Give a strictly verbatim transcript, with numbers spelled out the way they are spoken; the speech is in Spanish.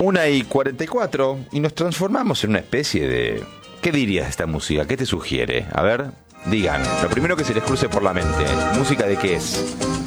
Una y cuarenta y cuatro y nos transformamos en una especie de... ¿Qué dirías de esta música? ¿Qué te sugiere? A ver, digan, lo primero que se les cruce por la mente. ¿Música de qué es?